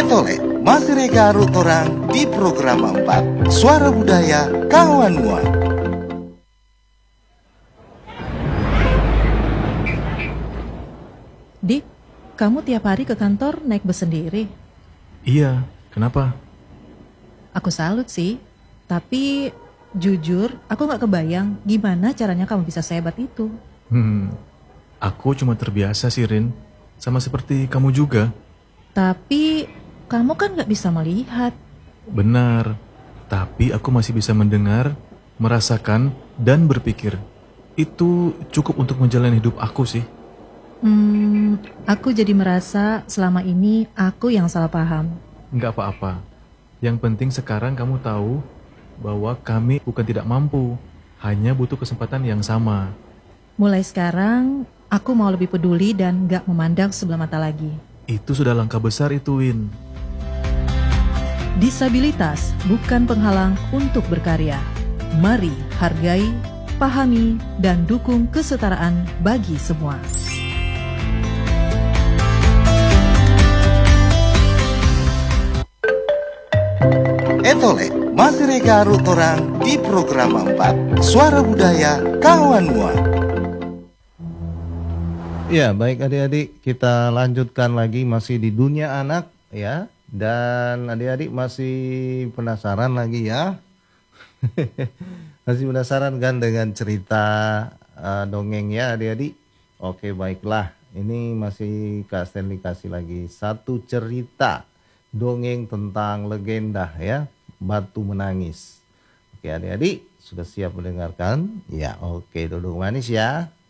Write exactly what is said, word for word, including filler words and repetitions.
Etole, masih reka arut orang di program empat Suara Budaya Kawan Mua. Dik, kamu tiap hari ke kantor naik bus sendiri? Iya, kenapa? Aku salut sih, tapi jujur aku gak kebayang gimana caranya kamu bisa sehebat itu. Hmm, aku cuma terbiasa sih, Rin. Sama seperti kamu juga. Tapi kamu kan gak bisa melihat. Benar, tapi aku masih bisa mendengar, merasakan, dan berpikir. Itu cukup untuk menjalani hidup aku sih. Hmm, aku jadi merasa selama ini aku yang salah paham. Nggak apa-apa. Yang penting sekarang kamu tahu bahwa kami bukan tidak mampu, hanya butuh kesempatan yang sama. Mulai sekarang, aku mau lebih peduli dan gak memandang sebelah mata lagi. Itu sudah langkah besar itu, Win. Disabilitas bukan penghalang untuk berkarya. Mari hargai, pahami, dan dukung kesetaraan bagi semua. Etole, masih reka arut orang di program empat Suara Budaya Kawan Mua. Ya, baik adik-adik, kita lanjutkan lagi masih di dunia anak ya. Dan adik-adik masih penasaran lagi ya. Masih penasaran kan dengan cerita uh, dongeng ya adik-adik? Oke, baiklah. Ini masih Kak Stanley kasih lagi satu cerita dongeng tentang legenda ya, Batu Menangis. Oke adik-adik, sudah siap mendengarkan? Ya, oke, duduk manis ya.